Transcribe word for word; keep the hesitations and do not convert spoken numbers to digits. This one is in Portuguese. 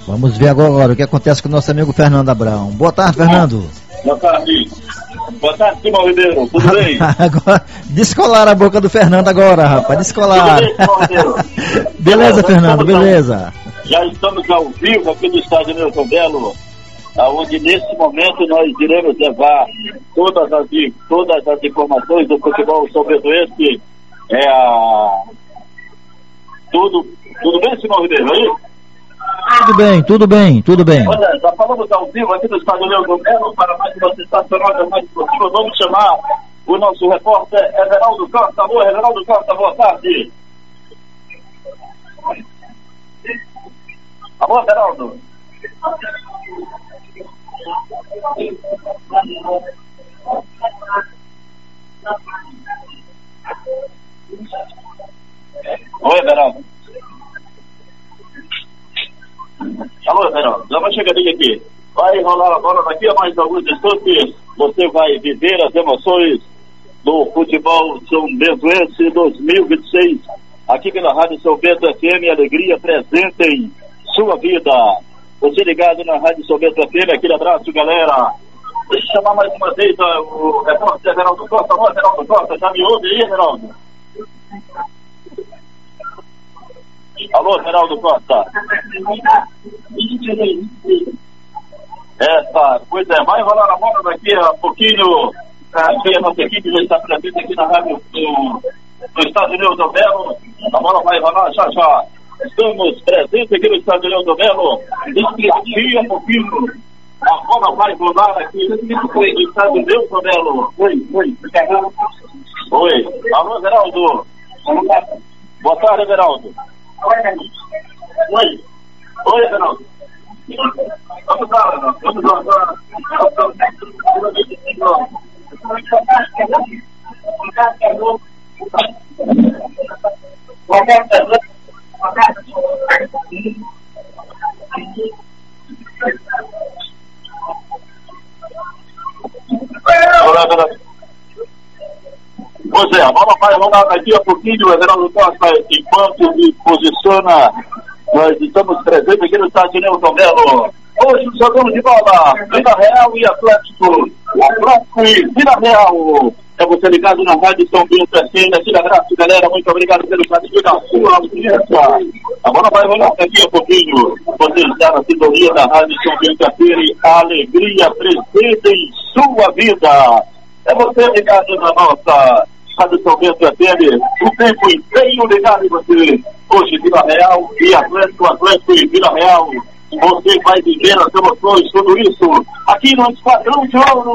Vamos ver agora o que acontece com o nosso amigo Fernando Abrão. Boa tarde, Fernando. Boa tarde. Boa tarde, Simão Ribeiro. Tudo bem? Agora, descolar a boca do Fernando agora, rapaz. Descolar. Tudo bem, Simão Ribeiro? Beleza, já Fernando, beleza. Ao, já estamos ao vivo aqui no estádio Newton Belo, onde nesse momento nós iremos levar todas as, todas as informações do futebol sombredoense. É a... Tudo, tudo bem, Simão Ribeiro? Aí? Tudo bem, tudo bem, tudo bem. Olha, já falamos ao vivo aqui no estádio Newton Belo para mais uma sensacional mais possível. Vamos chamar o nosso repórter Everaldo Costa. Alô, Everaldo Costa, boa tarde. Alô, Everaldo. Oi, Everaldo. Alô, Everaldo, dá uma chegadinha aqui. Vai rolar a bola daqui a mais alguns instantes. Você vai viver as emoções do futebol São Bentoense dois mil e vinte e seis. Aqui pela Rádio São Bento F M, alegria presente em sua vida. Você ligado na Rádio São Bento F M, aquele abraço, galera. Deixa eu chamar mais uma vez uh, o repórter Everaldo Costa. Alô, Everaldo Costa, já me ouve aí, Everaldo? Alô, Everaldo Costa. Essa coisa é, vai rolar a bola daqui a pouquinho. Aqui a nossa equipe já está presente aqui na rádio do, do Estádio Newton Belo. A bola vai rolar já já. Estamos presentes aqui no Estádio Newton Belo. Daqui a pouquinho a bola vai rolar aqui no Estádio Newton Belo. Oi, oi. Oi. Alô, Everaldo. Boa tarde, Everaldo. Oi. Oi, Everaldo. Vamos lá, vamos lá, vamos lá. Pois é, a bola vai rolar daqui a pouquinho. O Everaldo Costa, enquanto se posiciona, nós estamos presentes aqui no estádio Newton Belo. Hoje jogamos de bola, Vila Real e Atlético. Atlético e Vila Real. É você ligado na Rádio São Bento F M. Aquele abraço, galera. Muito obrigado pelo carinho da sua audiência. A bola vai rolar daqui a pouquinho. Você está na sintonia da Rádio São Bento F M. A alegria presente em sua vida. É você ligado na nossa Rádio São Bento F M. O tempo inteiro ligado em você. Hoje, Vila Real e Atlético, Atlético e Vila Real. Você vai viver as emoções, tudo isso aqui no Esquadrão de Ouro.